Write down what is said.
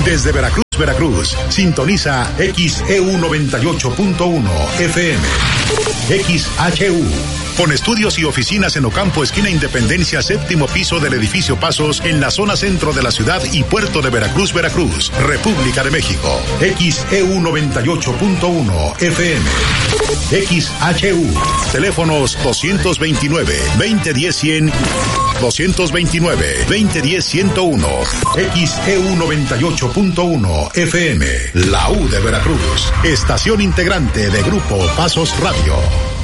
Desde Veracruz, sintoniza XEU 98.1 FM. XHU. Con estudios y oficinas en Ocampo, esquina Independencia, séptimo piso del edificio Pasos, en la zona centro de la ciudad y puerto de Veracruz, República de México. XEU 98.1 FM. XHU. Teléfonos 229-2010-100, 229-2010-101. XEU 98.1 FM. La U de Veracruz. Estación integrante de Grupo Pasos Radio.